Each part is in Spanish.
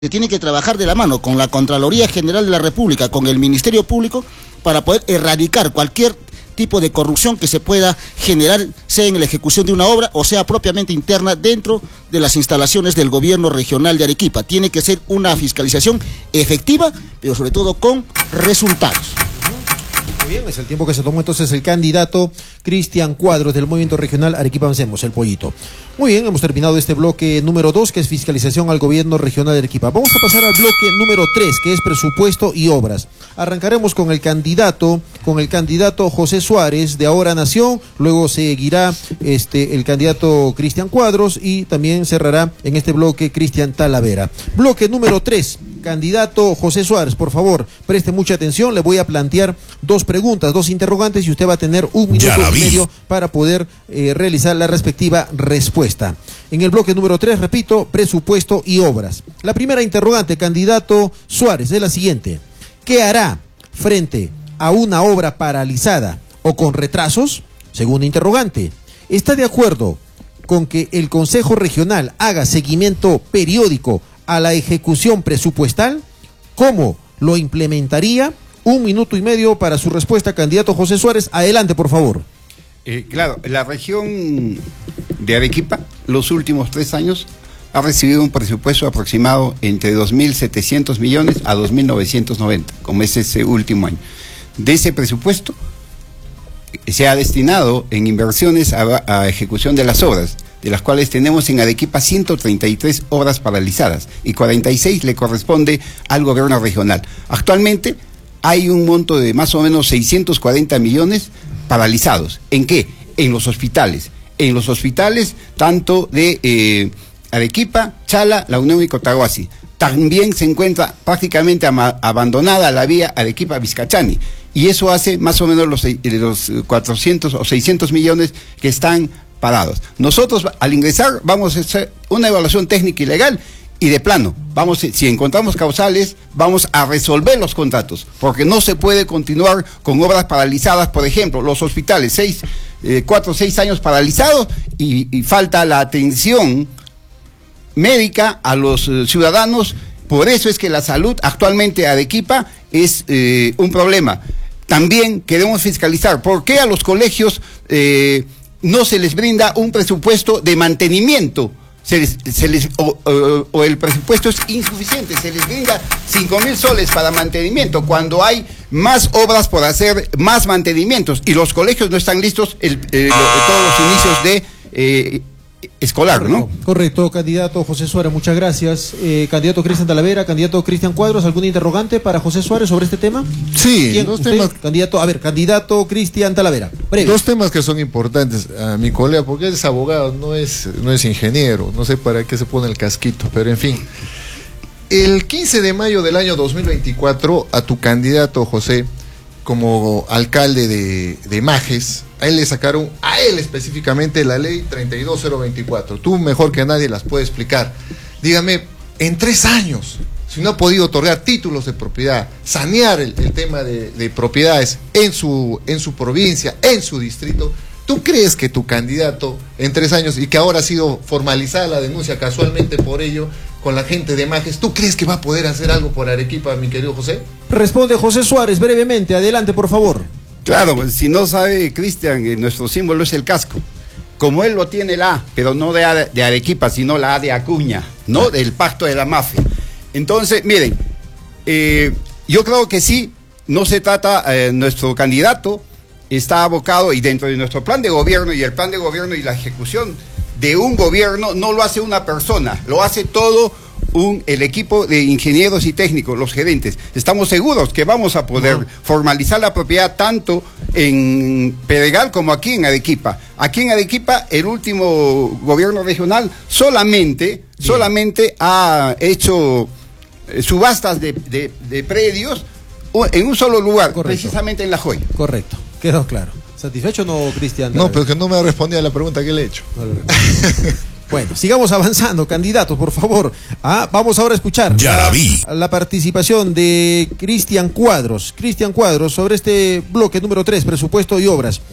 Se tiene que trabajar de la mano con la Contraloría General de la República, con el Ministerio Público, para poder erradicar cualquier tipo de corrupción que se pueda generar, sea en la ejecución de una obra o sea propiamente interna dentro de las instalaciones del gobierno regional de Arequipa. Tiene que ser una fiscalización efectiva, pero sobre todo con resultados. Muy bien, es el tiempo que se tomó entonces el candidato Cristian Cuadros del Movimiento Regional Arequipa Avancemos, el Pollito. Muy bien, hemos terminado este bloque número 2, que es fiscalización al gobierno regional de Arequipa. Vamos a pasar al bloque número 3, que es presupuesto y obras. Arrancaremos con el candidato José Suárez de Ahora Nación, luego seguirá el candidato Cristian Cuadros y también cerrará en este bloque Cristian Talavera. Bloque número 3. Candidato José Suárez, por favor, preste mucha atención, le voy a plantear dos preguntas, dos interrogantes y usted va a tener 1 minuto y medio para poder realizar la respectiva respuesta. En el bloque número 3, repito, presupuesto y obras. La primera interrogante, candidato Suárez, es la siguiente. ¿Qué hará frente a una obra paralizada o con retrasos? Segunda interrogante, ¿está de acuerdo con que el Consejo Regional haga seguimiento periódico a la ejecución presupuestal? ¿Cómo lo implementaría? 1 minuto y medio para su respuesta, candidato José Suárez. Adelante, por favor. Claro, la región de Arequipa, los últimos 3 años, ha recibido un presupuesto aproximado entre 2.700 millones a 2.990, como es ese último año. De ese presupuesto se ha destinado en inversiones a ejecución de las obras, de las cuales tenemos en Arequipa 133 obras paralizadas y 46 le corresponde al gobierno regional. Actualmente hay un monto de más o menos 640 millones paralizados. ¿En qué? En los hospitales. En los hospitales tanto de Arequipa, Chala, La Unión y Cotahuasi. También se encuentra prácticamente abandonada la vía Arequipa-Vizcachani. Y eso hace más o menos los 400 o 600 millones que están parados. Nosotros al ingresar vamos a hacer una evaluación técnica y legal y de plano, si encontramos causales, vamos a resolver los contratos, porque no se puede continuar con obras paralizadas. Por ejemplo, los hospitales, 4 o 6 años paralizados y falta la atención médica a los ciudadanos. Por eso es que la salud actualmente a Arequipa es un problema. También queremos fiscalizar por qué a los colegios no se les brinda un presupuesto de mantenimiento, o el presupuesto es insuficiente, se les brinda 5.000 soles para mantenimiento, cuando hay más obras por hacer, más mantenimientos, y los colegios no están listos todos los inicios de escolar, ¿no? Correcto, candidato José Suárez, muchas gracias. Candidato Cristian Talavera, candidato Cristian Cuadros, ¿algún interrogante para José Suárez sobre este tema? Sí, dos temas. Candidato Cristian Talavera. Breve. Dos temas que son importantes a mi colega, porque él es abogado, no es ingeniero, no sé para qué se pone el casquito, pero en fin. El 15 de mayo del año 2024, a tu candidato José, como alcalde de Majes, a él le sacaron, a él específicamente, la ley 32024. Tú mejor que nadie las puedes explicar. Dígame, en 3 años, si no ha podido otorgar títulos de propiedad, sanear el tema de propiedades en su provincia, en su distrito, ¿tú crees que tu candidato en 3 años, y que ahora ha sido formalizada la denuncia casualmente por ello con la gente de Majes, ¿tú crees que va a poder hacer algo por Arequipa, mi querido José? Responde José Suárez brevemente, adelante por favor. Claro, pues si no sabe Cristian, nuestro símbolo es el casco. Como él lo tiene la A, pero no de Arequipa, sino la A de Acuña, ¿no? Del pacto de la mafia. Entonces, miren, yo creo que sí, no se trata, nuestro candidato está abocado, y dentro de nuestro plan de gobierno, y el plan de gobierno y la ejecución de un gobierno no lo hace una persona, lo hace todo el equipo de ingenieros y técnicos, los gerentes. Estamos seguros que vamos a poder formalizar la propiedad tanto en Pedregal como aquí en Arequipa. Aquí en Arequipa el último gobierno regional solamente ha hecho subastas de predios en un solo lugar. Correcto. Precisamente en La Joya. Correcto, quedó claro. ¿Satisfecho o no, Cristian? No, pero que no me ha respondido a la pregunta que le he hecho. Bueno, sigamos avanzando, candidatos, por favor. Vamos ahora a escuchar la participación de Cristian Cuadros. Cristian Cuadros, sobre este bloque número 3, presupuesto y obras.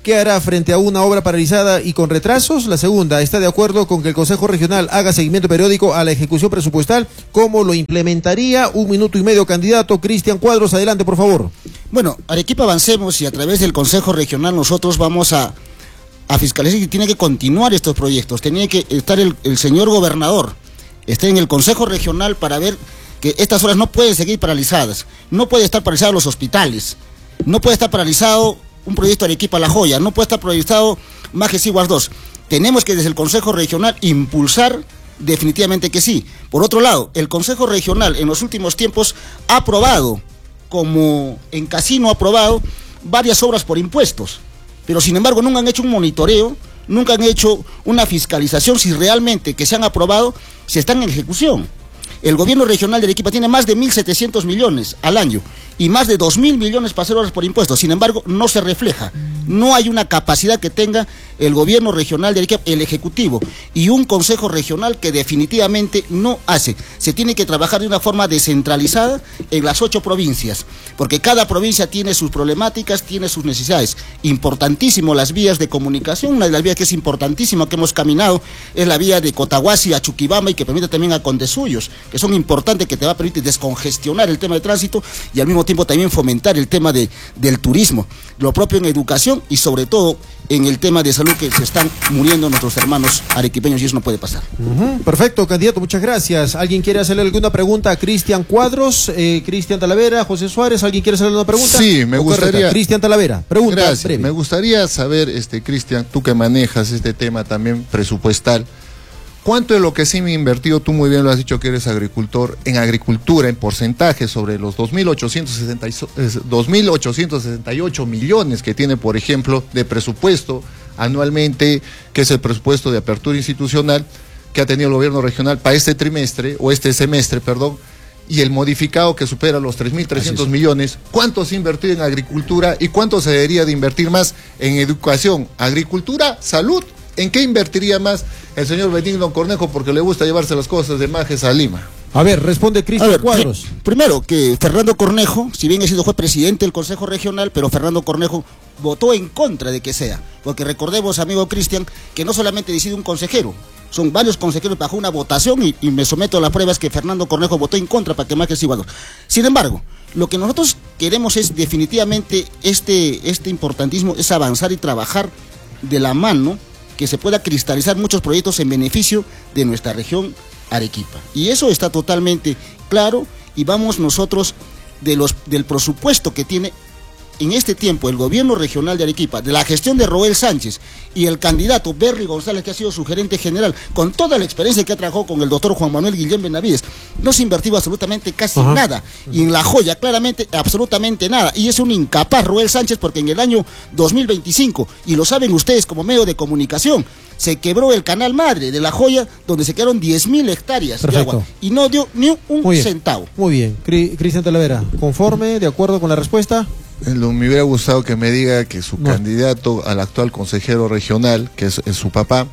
¿Qué hará frente a una obra paralizada y con retrasos? La segunda, ¿está de acuerdo con que el Consejo Regional haga seguimiento periódico a la ejecución presupuestal? ¿Cómo lo implementaría? 1 minuto y medio, candidato. Cristian Cuadros, adelante, por favor. Bueno, Arequipa Avancemos y a través del Consejo Regional nosotros vamos a fiscalizar y tiene que continuar estos proyectos. Tenía que estar el señor gobernador, está en el Consejo Regional para ver que estas obras no pueden seguir paralizadas. No puede estar paralizados los hospitales, no puede estar paralizado un proyecto Arequipa La Joya, no puede estar paralizado Majes Iguas 2. Tenemos que desde el Consejo Regional impulsar definitivamente que sí. Por otro lado, el Consejo Regional en los últimos tiempos ha aprobado, como en Casino ha aprobado, varias obras por impuestos, pero sin embargo nunca han hecho un monitoreo, nunca han hecho una fiscalización si realmente que se han aprobado se están en ejecución. El gobierno regional de Arequipa tiene más de 1.700 millones al año y más de 2.000 millones para hacer obras por impuestos. Sin embargo, no se refleja. No hay una capacidad que tenga el gobierno regional de Arequipa, el Ejecutivo, y un Consejo Regional que definitivamente no hace. Se tiene que trabajar de una forma descentralizada en las 8 provincias, porque cada provincia tiene sus problemáticas, tiene sus necesidades. Importantísimo las vías de comunicación. Una de las vías que es importantísima que hemos caminado es la vía de Cotahuasi a Chuquibamba y que permite también a Condesuyos, que son importantes, que te va a permitir descongestionar el tema de tránsito y al mismo tiempo también fomentar el tema del turismo, lo propio en educación y sobre todo en el tema de salud, que se están muriendo nuestros hermanos arequipeños y eso no puede pasar. Perfecto, candidato, muchas gracias. ¿Alguien quiere hacerle alguna pregunta a Cristian Cuadros, Cristian Talavera, José Suárez? ¿Alguien quiere hacerle una pregunta? Sí, me gustaría. Cristian Talavera, pregunta. Gracias. Breve. Me gustaría saber, Cristian, tú que manejas este tema también presupuestal, ¿cuánto de lo que sí me he invertido, tú muy bien lo has dicho que eres agricultor, en agricultura, en porcentaje sobre los 2.868 millones que tiene, por ejemplo, de presupuesto anualmente, que es el presupuesto de apertura institucional que ha tenido el gobierno regional para este semestre, y el modificado que supera los 3.300 millones? ¿Cuánto se ha invertido en agricultura y cuánto se debería de invertir más en educación, agricultura, salud? ¿En qué invertiría más el señor Benigno Cornejo porque le gusta llevarse las cosas de Majes a Lima? A ver, responde Cristian Cuadros. Primero, que Fernando Cornejo, si bien fue presidente del Consejo Regional, pero Fernando Cornejo votó en contra de que sea, porque recordemos, amigo Cristian, que no solamente decide un consejero, son varios consejeros bajo una votación y me someto a las pruebas que Fernando Cornejo votó en contra para que Majes Iguas 2. Sin embargo, lo que nosotros queremos es definitivamente este importantísimo, es avanzar y trabajar de la mano, que se pueda cristalizar muchos proyectos en beneficio de nuestra región Arequipa. Y eso está totalmente claro y vamos nosotros del presupuesto que tiene en este tiempo el gobierno regional de Arequipa, de la gestión de Roel Sánchez y el candidato Berry González, que ha sido su gerente general, con toda la experiencia que ha trabajado con el doctor Juan Manuel Guillén Benavides, no se ha invertido absolutamente casi nada. Y en La Joya, claramente, absolutamente nada. Y es un incapaz Roel Sánchez, porque en el año 2025, y lo saben ustedes como medio de comunicación, se quebró el canal madre de La Joya, donde se quedaron 10.000 hectáreas de agua y no dio ni un centavo. Muy bien, Cristian Talavera, ¿conforme, de acuerdo con la respuesta? Me hubiera gustado que me diga que su candidato al actual consejero regional, que es su papá,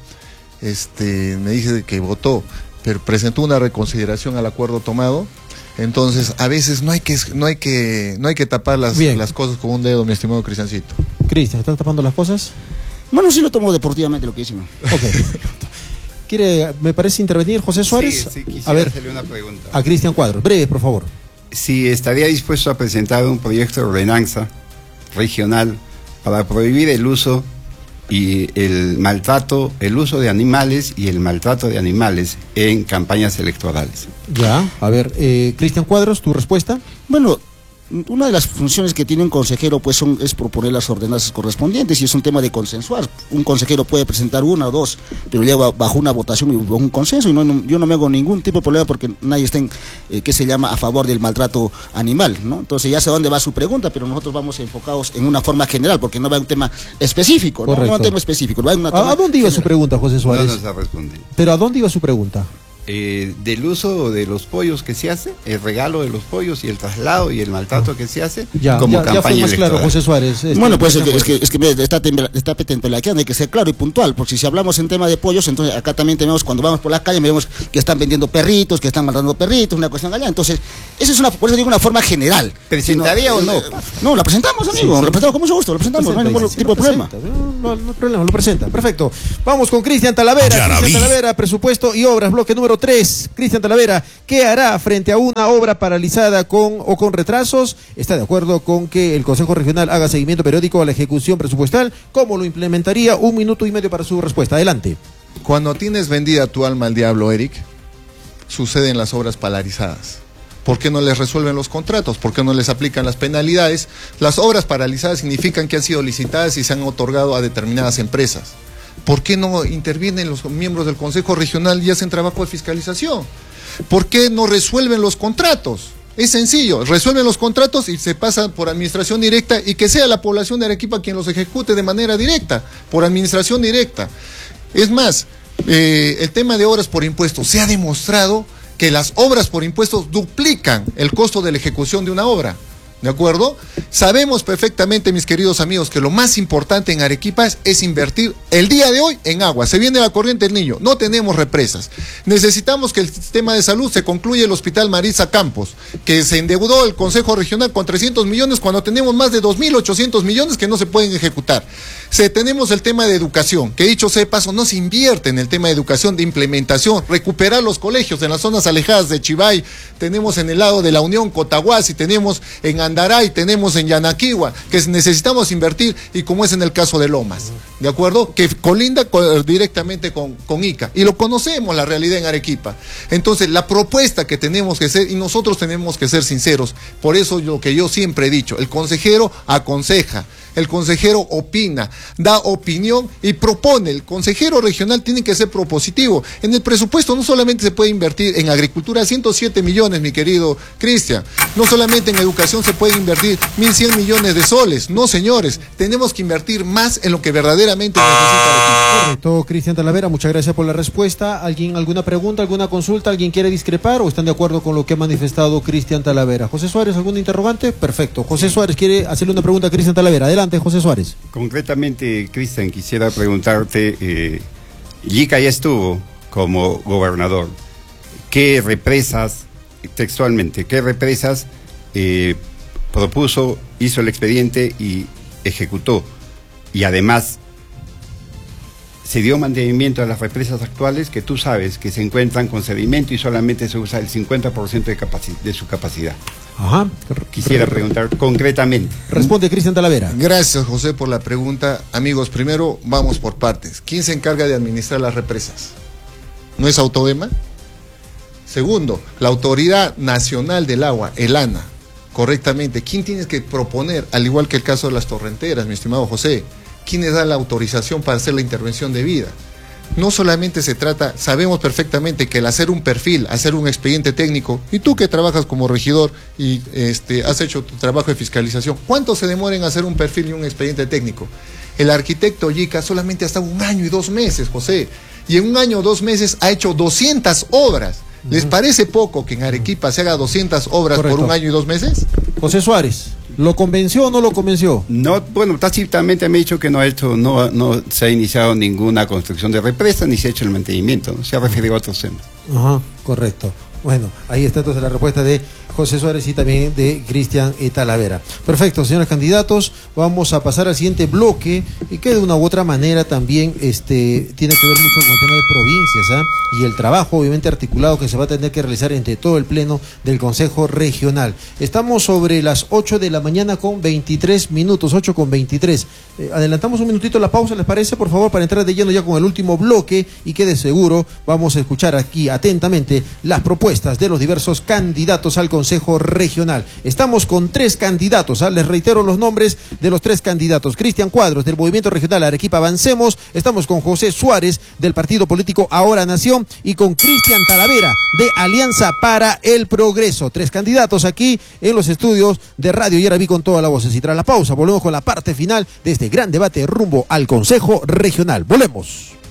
me dice que votó, pero presentó una reconsideración al acuerdo tomado. Entonces, a veces no hay que tapar las cosas con un dedo, mi estimado Cristiancito. Cristian, ¿están tapando las cosas? Bueno, sí lo tomo deportivamente lo que hicimos. Ok. ¿Quiere, me parece, intervenir José Suárez? Sí, quisiera a ver, hacerle una pregunta. A Cristian Cuadros, breve, por favor. Si estaría dispuesto a presentar un proyecto de ordenanza regional para prohibir el uso y el maltrato, el uso de animales y el maltrato de animales en campañas electorales. Ya, a ver, Cristian Cuadros, ¿tu respuesta? Bueno, una de las funciones que tiene un consejero pues es proponer las ordenanzas correspondientes y es un tema de consensuar. Un consejero puede presentar una o dos, pero ya bajo una votación y bajo un consenso, y yo no me hago ningún tipo de problema porque nadie está que se llama a favor del maltrato animal, ¿no? Entonces ya sé dónde va su pregunta, pero nosotros vamos enfocados en una forma general porque no va a un tema específico, ¿no? No un tema específico. Va a, ¿A dónde iba su pregunta, José Suárez? No nos ha respondido. ¿Pero a dónde iba su pregunta? del uso de los pollos que se hace, el regalo de los pollos y el traslado y el maltrato que se hace como ya fue campaña más claro, electoral. José Suárez. Bueno, pues es que mire, está petentelaqueando, hay que ser claro y puntual, porque si hablamos en tema de pollos, entonces acá también tenemos, cuando vamos por la calle, vemos que están vendiendo perritos, que están maltratando perritos, una cuestión allá. Entonces, esa es por eso digo, una forma general. ¿Presentaría o no? No, la presentamos, amigo, lo presentamos con mucho gusto, lo presentamos, no hay ningún tipo de problema. No hay problema, lo presenta, perfecto. Vamos con Cristian Talavera. Cristian Talavera, presupuesto y obras, bloque número 3. Cristian Talavera, ¿qué hará frente a una obra paralizada con retrasos? ¿Está de acuerdo con que el Consejo Regional haga seguimiento periódico a la ejecución presupuestal? ¿Cómo lo implementaría? 1 minuto y medio para su respuesta. Adelante. Cuando tienes vendida tu alma al diablo, Eric, suceden las obras paralizadas. ¿Por qué no les resuelven los contratos? ¿Por qué no les aplican las penalidades? Las obras paralizadas significan que han sido licitadas y se han otorgado a determinadas empresas. ¿Por qué no intervienen los miembros del Consejo Regional y hacen trabajo de fiscalización? ¿Por qué no resuelven los contratos? Es sencillo, resuelven los contratos y se pasan por administración directa y que sea la población de Arequipa quien los ejecute de manera directa, por administración directa. Es más, el tema de obras por impuestos, se ha demostrado que las obras por impuestos duplican el costo de la ejecución de una obra. ¿De acuerdo? Sabemos perfectamente, mis queridos amigos, que lo más importante en Arequipa es invertir el día de hoy en agua. Se viene la corriente del Niño, no tenemos represas. Necesitamos que el sistema de salud se concluya el Hospital Marisa Campos, que se endeudó el Consejo Regional con 300 millones cuando tenemos más de 2.800 millones que no se pueden ejecutar. Tenemos el tema de educación, que dicho sea de paso, no se invierte en el tema de educación, de implementación, recuperar los colegios en las zonas alejadas de Chivay, tenemos en el lado de la Unión Cotahuasi, tenemos en Andaray, tenemos en Yanaquiwa, que necesitamos invertir, y como es en el caso de Lomas, ¿de acuerdo? Que colinda directamente con Ica, y lo conocemos la realidad en Arequipa. Entonces, la propuesta que tenemos que hacer, y nosotros tenemos que ser sinceros, por eso lo que yo siempre he dicho, el consejero aconseja, el consejero opina, da opinión y propone. El consejero regional tiene que ser propositivo. En el presupuesto no solamente se puede invertir en agricultura 107 millones, mi querido Cristian. No solamente en educación se puede invertir 1.100 millones de soles. No, señores, tenemos que invertir más en lo que verdaderamente necesita. Correcto, Cristian Talavera, muchas gracias por la respuesta. ¿Alguna pregunta, alguna consulta? ¿Alguien quiere discrepar o están de acuerdo con lo que ha manifestado Cristian Talavera? José Suárez, ¿alguna interrogante? Perfecto. José Suárez quiere hacerle una pregunta a Cristian Talavera. Adelante, José Suárez. Concretamente, Cristian, quisiera preguntarte, Yica ya estuvo como gobernador. ¿Qué represas, textualmente, qué represas propuso, hizo el expediente y ejecutó? Y además, se dio mantenimiento a las represas actuales que tú sabes que se encuentran con sedimento y solamente se usa el 50% de su capacidad. Ajá. Quisiera preguntar concretamente. Responde Cristian Talavera. Gracias, José, por la pregunta. Amigos, primero vamos por partes. ¿Quién se encarga de administrar las represas? ¿No es Autodema? Segundo, la Autoridad Nacional del Agua, el ANA, correctamente. ¿Quién tiene que proponer, al igual que el caso de las torrenteras, mi estimado José? ¿Quiénes dan la autorización para hacer la intervención debida? No solamente se trata, sabemos perfectamente que el hacer un perfil, hacer un expediente técnico, y tú que trabajas como regidor y has hecho tu trabajo de fiscalización, ¿cuánto se demora en hacer un perfil y un expediente técnico? El arquitecto Yica solamente ha estado 1 año y 2 meses, José, y en 1 año o 2 meses ha hecho 200 obras. ¿Les parece poco que en Arequipa se haga 200 obras por 1 año y 2 meses? José Suárez, ¿lo convenció o no lo convenció? No, bueno, tácitamente me ha dicho que no se ha iniciado ninguna construcción de represa ni se ha hecho el mantenimiento, ¿no? Se ha referido a otros temas. Ajá, correcto. Bueno, ahí está entonces la respuesta de José Suárez y también de Cristian Talavera. Perfecto, señores candidatos, vamos a pasar al siguiente bloque y que de una u otra manera también tiene que ver mucho con el tema de provincias, y el trabajo obviamente articulado que se va a tener que realizar entre todo el pleno del Consejo Regional. Estamos sobre las 8 de la mañana con 23 minutos, 8 con 23. Adelantamos un minutito la pausa, ¿les parece? Por favor, para entrar de lleno ya con el último bloque y que de seguro vamos a escuchar aquí atentamente las propuestas de los diversos candidatos al Consejo Regional. Estamos con 3 candidatos, les reitero los nombres de los 3 candidatos. Cristian Cuadros, del Movimiento Regional Arequipa Avancemos. Estamos con José Suárez, del partido político Ahora Nación, y con Cristian Talavera, de Alianza para el Progreso. 3 candidatos aquí en los estudios de Radio Yaraví con toda la voz. Y tras la pausa volvemos con la parte final de este gran debate rumbo al Consejo Regional. Volvemos.